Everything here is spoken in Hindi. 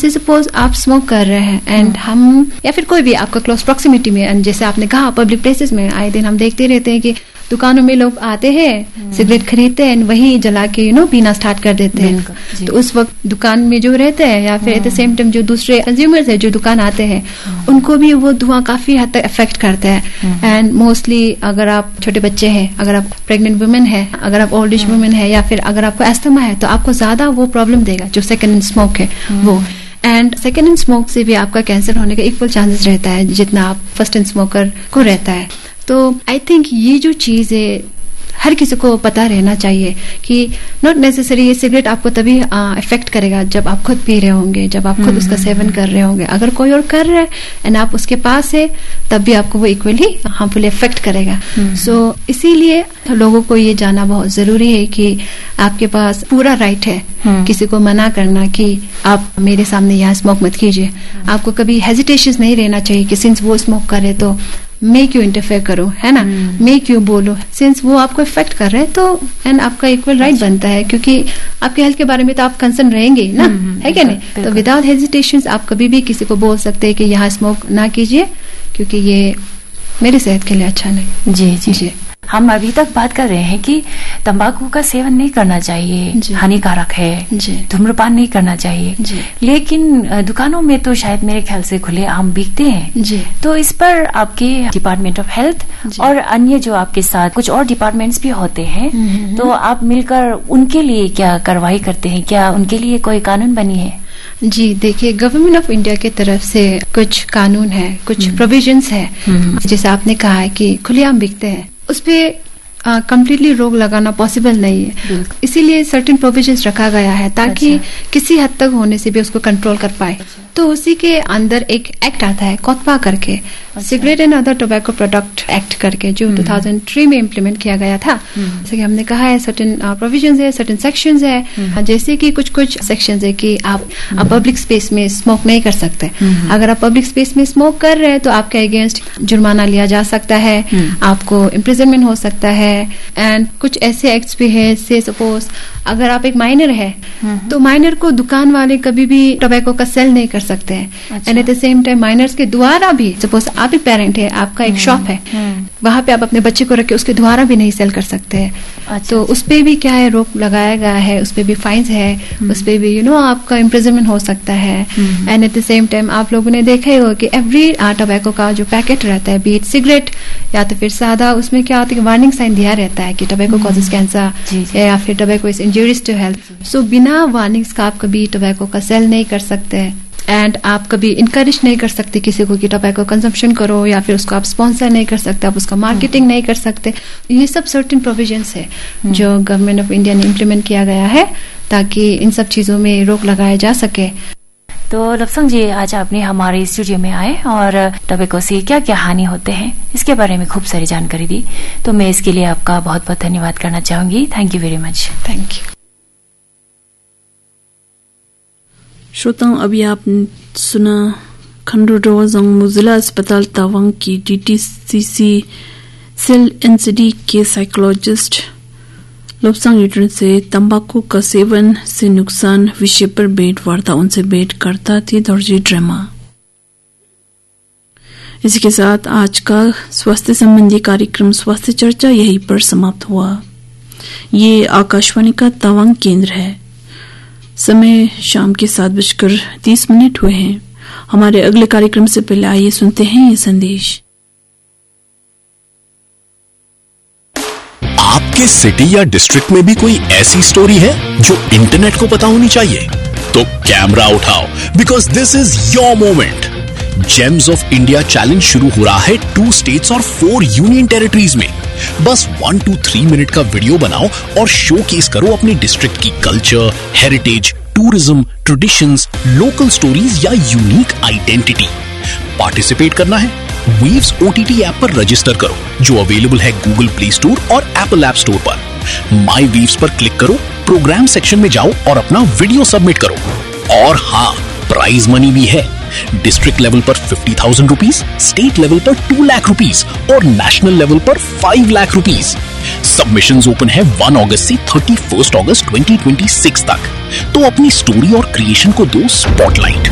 सपोज आप स्मोक कर रहे हैं एंड हम या फिर कोई भी आपका क्लोज प्रॉक्सिमिटी में, एंड जैसे आपने कहा पब्लिक प्लेसेस में आए दिन हम देखते रहते हैं कि दुकानों में लोग आते हैं, सिगरेट खरीदते हैं, वही जला के पीना स्टार्ट कर देते हैं। तो उस वक्त दुकान में जो रहते हैं या फिर एट द सेम टाइम जो दूसरे कंज्यूमर्स है जो दुकान आते हैं, उनको भी वो धुआं काफी हद तक अफेक्ट करता है। एंड मोस्टली अगर आप छोटे बच्चे हैं, अगर आप प्रेग्नेंट वुमेन है, अगर आप ओल्ड एज वुमेन है, या फिर अगर आपको एस्थमा है, तो आपको ज्यादा वो प्रॉब्लम देगा जो सेकेंड हैंड स्मोक है वो। एंड सेकेंड हैंड स्मोक से भी आपका कैंसर होने का इक्वल चांसेस रहता है जितना आप फर्स्ट हैंड स्मोकर को रहता है। तो आई थिंक ये जो चीज है हर किसी को पता रहना चाहिए कि नॉट नेसेसरी ये सिगरेट आपको तभी इफेक्ट करेगा जब आप खुद पी रहे होंगे, जब आप खुद उसका सेवन कर रहे होंगे। अगर कोई और कर रहा है एंड आप उसके पास है, तब भी आपको वो इक्वली हार्मफुल इफेक्ट करेगा। सो इसीलिए लोगों को ये जानना बहुत जरूरी है कि आपके पास पूरा राइट है किसी को मना करना कि आप मेरे सामने यहाँ स्मोक मत कीजिए। आपको कभी हेजिटेशन नहीं रहना चाहिए कि सिंस वो स्मोक करे तो मैं क्यों इंटरफेयर करूं, है ना, मैं क्यों बोलूं, सिंस वो आपको इफेक्ट कर रहे हैं तो एंड आपका इक्वल राइट बनता है, क्योंकि आपके हेल्थ के बारे में तो आप कंसर्न रहेंगे ना, है क्या नहीं। तो विदाउट हेजिटेशन आप कभी भी किसी को बोल सकते हैं कि यहाँ स्मोक ना कीजिए क्योंकि ये मेरी सेहत के लिए अच्छा नहीं। जी जी जी। हम अभी तक बात कर रहे हैं कि तंबाकू का सेवन नहीं करना चाहिए, हानिकारक है, धूम्रपान नहीं करना चाहिए, लेकिन दुकानों में तो शायद मेरे ख्याल से खुले आम बिकते हैं। तो इस पर आपके डिपार्टमेंट ऑफ हेल्थ और अन्य जो आपके साथ कुछ और डिपार्टमेंट्स भी होते हैं, तो आप मिलकर उनके लिए क्या कार्रवाई करते हैं? क्या उनके लिए कोई कानून बनी है? जी देखिए, गवर्नमेंट ऑफ इंडिया की तरफ से कुछ कानून है, कुछ प्रोविजंस है। जैसे आपने कहा है कि खुलेआम बिकते हैं, उसपे कंप्लीटली रोक लगाना पॉसिबल नहीं है, इसीलिए सर्टेन प्रोविजंस रखा गया है ताकि किसी हद तक होने से भी उसको कंट्रोल कर पाए। तो उसी के अंदर एक एक्ट आता है कोतपा करके, cigarette and other tobacco product act करके, जो 2003 में इम्प्लीमेंट किया गया था। जैसे कि हमने कहा है सर्टेन प्रोविजंस है, सर्टेन सेक्शंस है, जैसे कि कुछ सेक्शंस है कि आप पब्लिक स्पेस में स्मोक नहीं कर सकते। अगर आप पब्लिक स्पेस में स्मोक कर रहे हैं तो आपके अगेंस्ट जुर्माना लिया जा सकता है, आपको इम्प्रिजनमेंट हो सकता है। एंड कुछ ऐसे एक्ट्स भी है, से सपोज अगर आप एक माइनर है तो माइनर को दुकान वाले कभी भी टोबैको का सेल नहीं कर सकते हैं। And at the same time miners के द्वारा भी, सपोज आप ही पेरेंट है, आपका एक शॉप है, वहां पे आप अपने बच्चे को रख के उसके द्वारा भी नहीं सेल कर सकते हैं। तो उस पे भी क्या है, रोक लगाया गया है, उस पे भी फाइन्स है, उस पे भी आपका इम्प्रिजनमेंट हो सकता है। And at the same time आप लोगों ने देखा ही होगा कि एवरी टोबैको का जो पैकेट रहता है, बीट सिगरेट या तो फिर सादा, उसमें क्या होता है कि वार्निंग साइन दिया रहता है कि टोबैको कॉजेस कैंसर या फिर tobacco is injurious to health. सो बिना वार्निंग्स का आप कभी टोबैको का सेल नहीं कर सकते हैं। एंड आप कभी इनकरेज नहीं कर सकते किसी को कि टोबैको कंजम्पशन करो, या फिर उसको आप स्पॉन्सर नहीं कर सकते, आप उसका मार्केटिंग नहीं कर सकते। ये सब सर्टेन प्रोविजंस है जो गवर्नमेंट ऑफ इंडिया ने इम्प्लीमेंट किया गया है ताकि इन सब चीजों में रोक लगाया जा सके। तो लपसंग जी, आज आपने हमारे स्टूडियो में आए और टोबैको से क्या क्या हानि होते हैं इसके बारे में खूब सारी जानकारी दी, तो मैं इसके लिए आपका बहुत बहुत धन्यवाद करना चाहूंगी। Thank you very much. Thank you. श्रोताओं, अभी आपने सुना खंडोजोंग मुजिला अस्पताल तवांग की DTCC सेल एनसीडी के साइकोलॉजिस्ट लोपसांग यूट्यूब से तंबाकू का सेवन से नुकसान विषय पर भेंट वार्ता उनसे भेंट करता थी दर्जी ड्रामा। इसी के साथ आज का स्वास्थ्य संबंधी कार्यक्रम स्वास्थ्य चर्चा यहीं पर समाप्त हुआ। ये आकाशवाणी का तवांग केंद्र है। समय शाम के 7:30 हुए हैं। हमारे अगले कार्यक्रम से पहले आइए सुनते हैं ये संदेश। आपके सिटी या डिस्ट्रिक्ट में भी कोई ऐसी स्टोरी है जो इंटरनेट को पता होनी चाहिए? तो कैमरा उठाओ, because this is your moment. James of India challenge शुरू हो रहा है 2 स्टेट्स और 4 यूनियन टेरिटरीज में। बस 1 to 3 मिनट का वीडियो बनाओ और शोकेस करो अपने डिस्ट्रिक्ट की culture, heritage, tourism, traditions, local stories या यूनिक आइडेंटिटी। पार्टिसिपेट करना है? वीव्स OTT ऐप पर रजिस्टर करो, जो अवेलेबल है गूगल प्ले स्टोर और एप्पल ऐप स्टोर पर। माई वीव्स पर क्लिक करो, प्रोग्राम सेक्शन में जाओ और अपना वीडियो सबमिट करो। और हाँ, प्राइज मनी भी है। डिस्ट्रिक्ट लेवल पर 50,000 रुपीज, स्टेट लेवल पर 2 लाख रुपीज और नेशनल लेवल पर 5 लाख रुपीज। सबमिशंस ओपन है 1 अगस्त से 31 अगस्त 2026 तक। तो अपनी स्टोरी और क्रिएशन को दो स्पॉटलाइट।